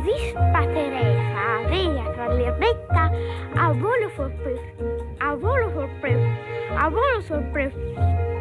Vispa Teresa, via tra l'erbetta, a volo sorpreso, a volo sorpreso, a volo sorpreso.